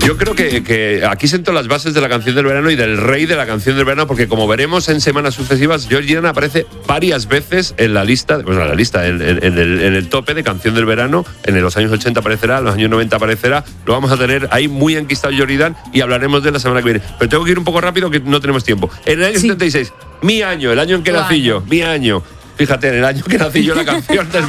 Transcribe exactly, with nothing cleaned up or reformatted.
Yo creo que, que aquí sento las bases de la canción del verano y del rey de la canción del verano, porque como veremos en semanas sucesivas, George Gillan aparece varias veces en la lista, bueno, en la lista, en, en, en, el, en el tope de canción del verano. En los años ochenta aparecerá, en los años noventa aparecerá. Lo vamos a tener ahí muy enquistado George Gillan y hablaremos de la semana que viene. Pero tengo que ir un poco rápido que no tenemos tiempo. En el año sí. setenta y seis, mi año, el año en que nací yo, mi año. Fíjate, en el año que nací yo la canción del